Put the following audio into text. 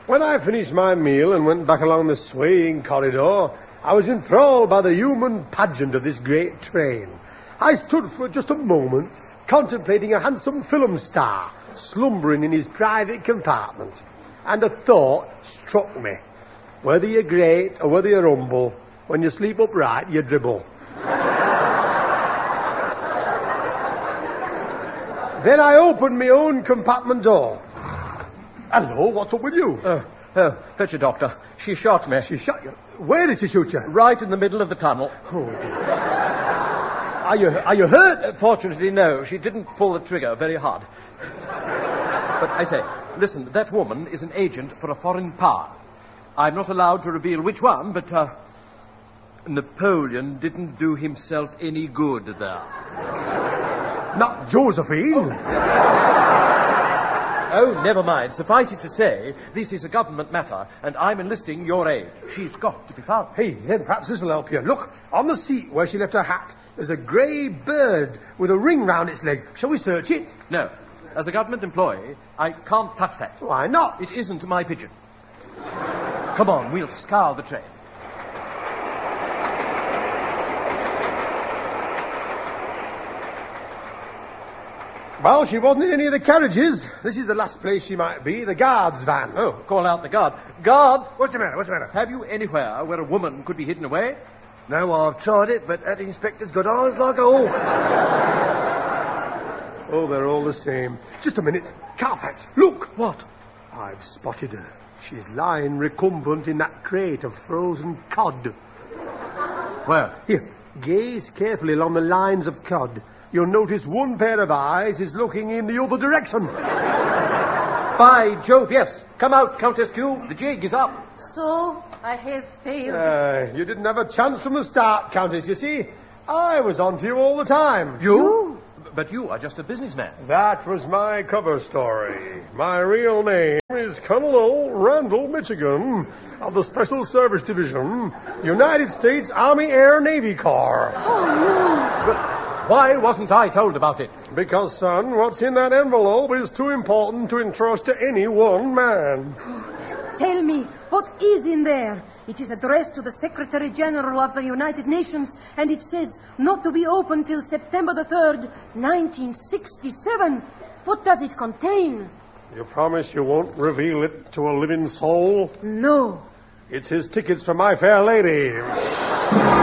When I finished my meal and went back along the swaying corridor, I was enthralled by the human pageant of this great train. I stood for just a moment, contemplating a handsome film star slumbering in his private compartment, and a thought struck me. Whether you're great or whether you're humble, when you sleep upright, you dribble. Then I opened my own compartment door. Hello, what's up with you? Fetch a doctor. She shot me. She shot you? Where did she shoot you? Right in the middle of the tunnel. Oh, dear. Are you hurt? Fortunately, no. She didn't pull the trigger very hard. But I say, listen, that woman is an agent for a foreign power. I'm not allowed to reveal which one, but, Napoleon didn't do himself any good there. Not Josephine? Oh, never mind. Suffice it to say, this is a government matter, and I'm enlisting your aid. She's got to be found. Hey, then perhaps this will help you. Look, on the seat where she left her hat, there's a grey bird with a ring round its leg. Shall we search it? No. As a government employee, I can't touch that. Why not? It isn't my pigeon. Come on, we'll scour the train. Well, she wasn't in any of the carriages. This is the last place she might be, the guard's van. Oh, call out the guard. Guard! What's the matter? Have you anywhere where a woman could be hidden away? No, I've tried it, but that inspector's got eyes like a hawk. Oh, they're all the same. Just a minute. Carfax, look! What? I've spotted her. She's lying recumbent in that crate of frozen cod. Where? Here, gaze carefully along the lines of cod. You'll notice one pair of eyes is looking in the other direction. By Jove, yes. Come out, Countess Q. The jig is up. So, I have failed. You didn't have a chance from the start, Countess, you see. I was on to you all the time. You? But you are just a businessman. That was my cover story. My real name is Colonel Randall Michigan of the Special Service Division, United States Army Air Navy Corps. Oh, no. But why wasn't I told about it? Because, son, what's in that envelope is too important to entrust to any one man. Tell me, what is in there? It is addressed to the Secretary General of the United Nations, and it says not to be opened till September the 3rd, 1967. What does it contain? You promise you won't reveal it to a living soul? No. It's his tickets for My Fair Lady.